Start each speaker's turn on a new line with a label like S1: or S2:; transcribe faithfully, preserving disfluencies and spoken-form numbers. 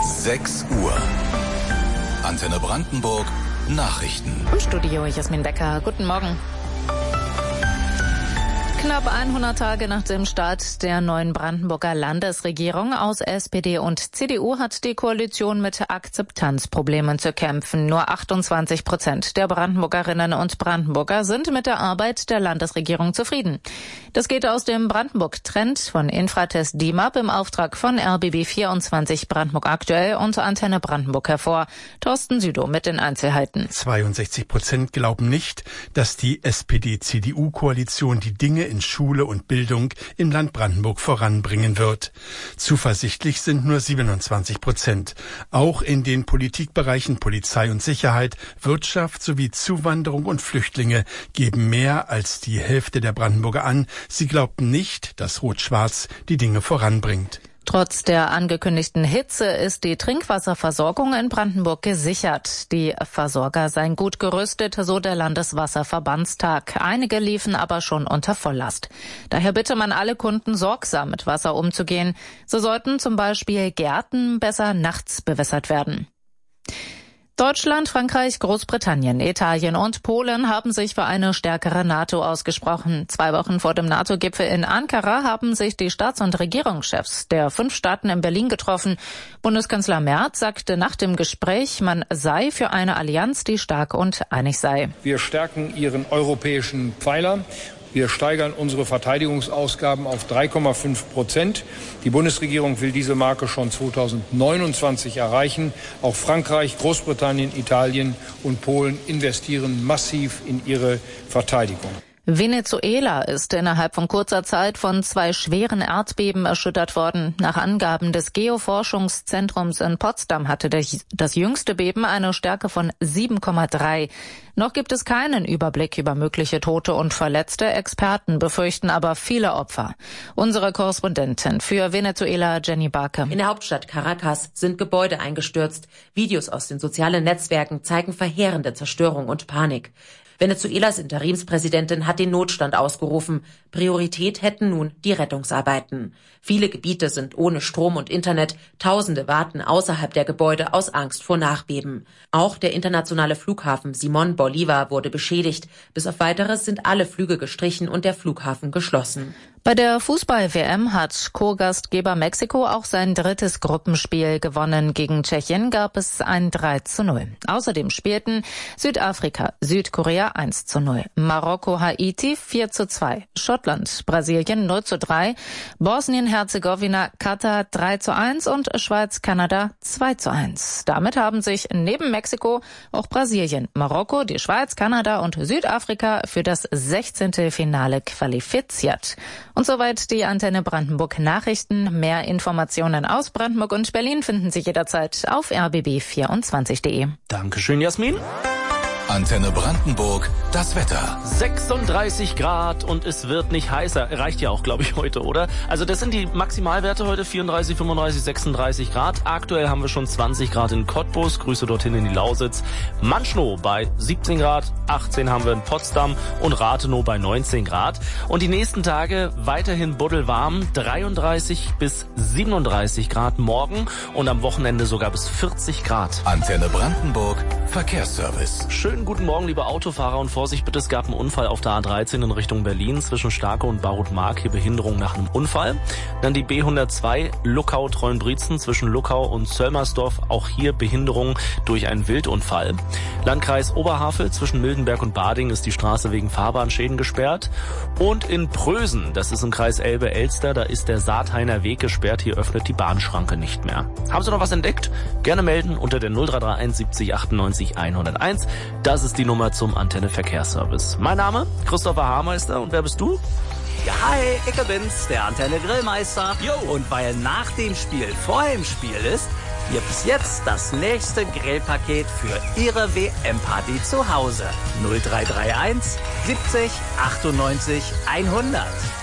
S1: sechs Uhr. Antenne Brandenburg Nachrichten.
S2: Im Studio Jasmin Becker. Guten Morgen. Knapp hundert Tage nach dem Start der neuen Brandenburger Landesregierung aus S P D und C D U hat die Koalition mit Akzeptanzproblemen zu kämpfen. Nur achtundzwanzig Prozent der Brandenburgerinnen und Brandenburger sind mit der Arbeit der Landesregierung zufrieden. Das geht aus dem Brandenburg-Trend von Infratest D I M A P im Auftrag von R B B vierundzwanzig Brandenburg aktuell und Antenne Brandenburg hervor. Thorsten Südow mit den Einzelheiten.
S3: zweiundsechzig Prozent glauben nicht, dass die S P D C D U-Koalition die Dinge in Schule und Bildung im Land Brandenburg voranbringen wird. Zuversichtlich sind nur siebenundzwanzig Prozent. Auch in den Politikbereichen Polizei und Sicherheit, Wirtschaft sowie Zuwanderung und Flüchtlinge geben mehr als die Hälfte der Brandenburger an, sie glaubten nicht, dass Rot-Schwarz die Dinge voranbringt.
S2: Trotz der angekündigten Hitze ist die Trinkwasserversorgung in Brandenburg gesichert. Die Versorger seien gut gerüstet, so der Landeswasserverbandstag. Einige liefen aber schon unter Volllast. Daher bitte man alle Kunden, sorgsam mit Wasser umzugehen. So sollten zum Beispiel Gärten besser nachts bewässert werden. Deutschland, Frankreich, Großbritannien, Italien und Polen haben sich für eine stärkere NATO ausgesprochen. Zwei Wochen vor dem NATO-Gipfel in Ankara haben sich die Staats- und Regierungschefs der fünf Staaten in Berlin getroffen. Bundeskanzler Merz sagte nach dem Gespräch, man sei für eine Allianz, die stark und einig sei.
S4: Wir stärken ihren europäischen Pfeiler. Wir steigern unsere Verteidigungsausgaben auf drei Komma fünf Prozent. Die Bundesregierung will diese Marke schon zweitausendneunundzwanzig erreichen. Auch Frankreich, Großbritannien, Italien und Polen investieren massiv in ihre Verteidigung.
S2: Venezuela ist innerhalb von kurzer Zeit von zwei schweren Erdbeben erschüttert worden. Nach Angaben des Geoforschungszentrums in Potsdam hatte das jüngste Beben eine Stärke von sieben Komma drei. Noch gibt es keinen Überblick über mögliche Tote und Verletzte. Experten befürchten aber viele Opfer. Unsere Korrespondentin für Venezuela, Jenny Barke.
S5: In der Hauptstadt Caracas sind Gebäude eingestürzt. Videos aus den sozialen Netzwerken zeigen verheerende Zerstörung und Panik. Venezuelas Interimspräsidentin hat den Notstand ausgerufen. Priorität hätten nun die Rettungsarbeiten. Viele Gebiete sind ohne Strom und Internet. Tausende warten außerhalb der Gebäude aus Angst vor Nachbeben. Auch der internationale Flughafen Simón Bolívar wurde beschädigt. Bis auf Weiteres sind alle Flüge gestrichen und der Flughafen geschlossen.
S2: Bei der Fußball-W M hat Co-Gastgeber Mexiko auch sein drittes Gruppenspiel gewonnen. Gegen Tschechien gab es ein drei zu null. Außerdem spielten Südafrika, Südkorea eins zu null, Marokko, Haiti vier zu zwei, Schottland, Brasilien null zu drei, Bosnien-Herzegowina, Katar drei zu eins und Schweiz, Kanada zwei zu eins. Damit haben sich neben Mexiko auch Brasilien, Marokko, die Schweiz, Kanada und Südafrika für das sechzehnte Finale qualifiziert. Und soweit die Antenne Brandenburg Nachrichten. Mehr Informationen aus Brandenburg und Berlin finden Sie jederzeit auf r b b vierundzwanzig punkt de.
S6: Dankeschön, Jasmin.
S1: Antenne Brandenburg, das Wetter.
S6: sechsunddreißig Grad und es wird nicht heißer. Reicht ja auch, glaube ich, heute, oder? Also das sind die Maximalwerte heute, vierunddreißig, fünfunddreißig, sechsunddreißig Grad. Aktuell haben wir schon zwanzig Grad in Cottbus, Grüße dorthin in die Lausitz. Manschnow bei siebzehn Grad, achtzehn haben wir in Potsdam und Rathenow bei neunzehn Grad. Und die nächsten Tage weiterhin buddelwarm, dreiunddreißig bis siebenunddreißig Grad morgen und am Wochenende sogar bis vierzig Grad.
S1: Antenne Brandenburg, Verkehrsservice.
S6: Schönen guten Morgen, liebe Autofahrer, und Vorsicht bitte, es gab einen Unfall auf der A dreizehn in Richtung Berlin zwischen Starke und Barut-Mark, hier Behinderung nach einem Unfall. Dann die B hundertzwei Luckau-Treuenbrietzen zwischen Luckau und Zöllmersdorf, auch hier Behinderung durch einen Wildunfall. Landkreis Oberhavel zwischen Mildenberg und Bading ist die Straße wegen Fahrbahnschäden gesperrt. Und in Prösen, das ist im Kreis Elbe-Elster, da ist der Saathainer Weg gesperrt, hier öffnet die Bahnschranke nicht mehr. Haben Sie noch was entdeckt? Gerne melden unter der null drei drei eins siebzig achtundneunzig hunderteins. Das ist die Nummer zum Antenne Verkehrsservice. Mein Name, Christopher Haarmeister, und wer bist du?
S7: Ja, hi, ich bin's, der Antenne Grillmeister. Yo. Und weil nach dem Spiel vor dem Spiel ist, gibt's jetzt das nächste Grillpaket für Ihre W M-Party zu Hause. null drei drei eins siebzig achtundneunzig hundert.